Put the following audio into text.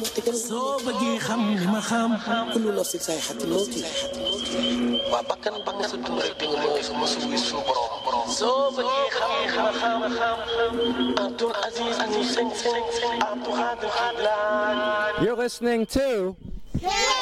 soo bëggee xam li ma xam kullu nafsin zaa'iqatul mawt waa bakkan ba nga sa dund rek di nga mos a wis suñu borom soo bëggee xam Abdul Aziz Abdou Khadre Khadlaan. You're listening to